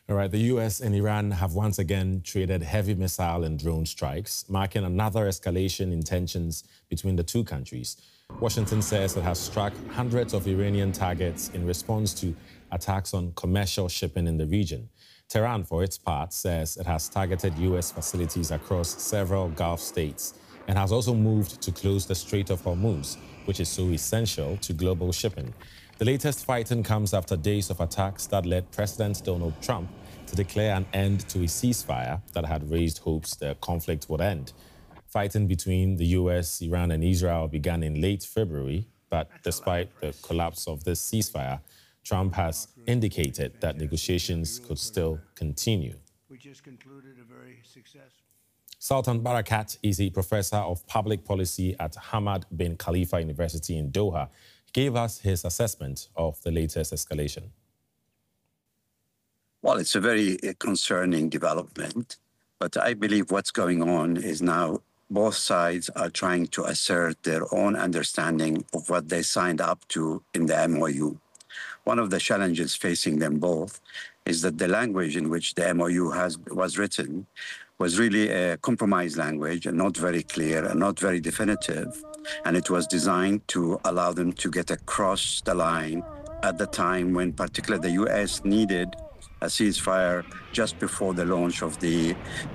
All right, the US and Iran have once again traded heavy missile and drone strikes, marking another escalation in tensions between the two countries. Washington says it has struck hundreds of Iranian targets in response to attacks on commercial shipping in the region. Tehran, for its part, says it has targeted US facilities across several Gulf states and has also moved to close the Strait of Hormuz, which is so essential to global shipping. The latest fighting comes after days of attacks that led President Donald Trump to declare an end to a ceasefire that had raised hopes the conflict would end. Fighting between the US, Iran, and Israel began in late February, but despite the collapse of this ceasefire, Trump has indicated that negotiations could still continue. We just concluded a very successful. Sultan Barakat is a professor of public policy at Hamad bin Khalifa University in Doha. He gave us his assessment of the latest escalation. Well, it's a very concerning development, but I believe what's going on is now both sides are trying to assert their own understanding of what they signed up to in the MOU. One of the challenges facing them both is that the language in which the MOU was written was really a compromise language and not very clear and not very definitive. And it was designed to allow them to get across the line at the time when particularly the US needed a ceasefire just before the launch of the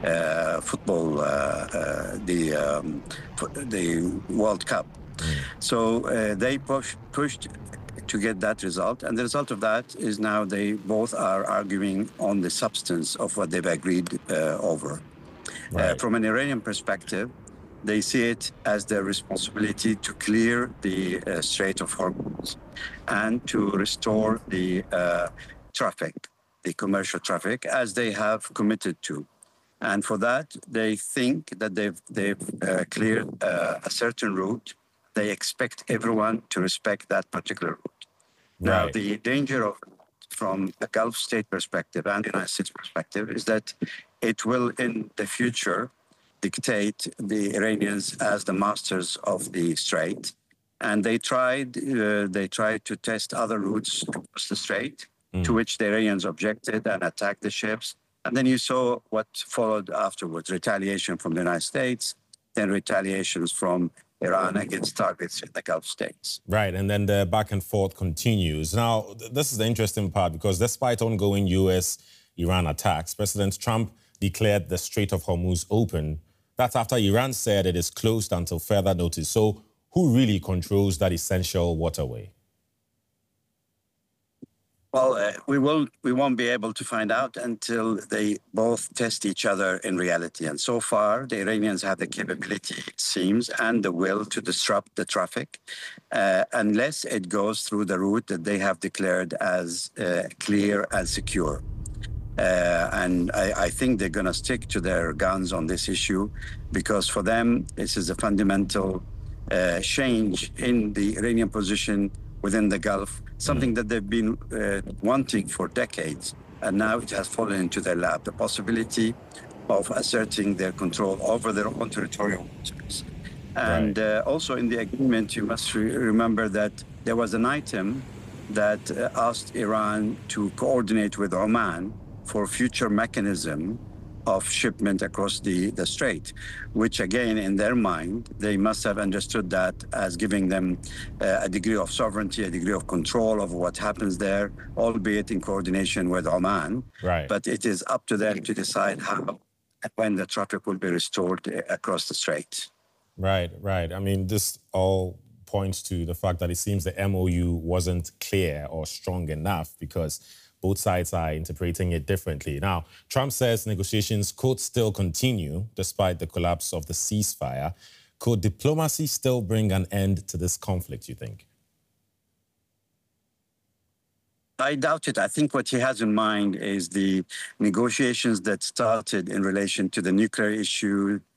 the World Cup. So they pushed to get that result. And the result of that is now they both are arguing on the substance of what they've agreed over. Right. From an Iranian perspective, they see it as their responsibility to clear the Strait of Hormuz and to restore the traffic, the commercial traffic, as they have committed to. And for that, they think that they've cleared a certain route. They expect everyone to respect that particular route. Now, Right. the danger from a Gulf state perspective and the United States perspective is that it will, in the future, dictate the Iranians as the masters of the strait. And they tried to test other routes across the strait, to which the Iranians objected and attacked the ships. And then you saw what followed afterwards, retaliation from the United States, then retaliations from Iran against targets in the Gulf states. Right, and then the back and forth continues. Now, this is the interesting part because despite ongoing US-Iran attacks, President Trump declared the Strait of Hormuz open. That's after Iran said it is closed until further notice. So who really controls that essential waterway? Well, we won't be able to find out until they both test each other in reality. And so far, the Iranians have the capability, it seems, and the will to disrupt the traffic, unless it goes through the route that they have declared as clear and secure. And I think they're going to stick to their guns on this issue because for them, this is a fundamental change in the Iranian position within the Gulf, something that they've been wanting for decades. And now it has fallen into their lap, the possibility of asserting their control over their own territorial waters. And also in the agreement, you must remember that there was an item that asked Iran to coordinate with Oman for future mechanism of shipment across the strait, which again, in their mind, they must have understood that as giving them a degree of sovereignty, a degree of control over what happens there, albeit in coordination with Oman. Right. But it is up to them to decide how and when the traffic will be restored across the strait. Right, right. I mean, this all points to the fact that it seems the MOU wasn't clear or strong enough because both sides are interpreting it differently. Now, Trump says negotiations could still continue despite the collapse of the ceasefire. Could diplomacy still bring an end to this conflict, you think? I doubt it. I think what he has in mind is the negotiations that started in relation to the nuclear issue,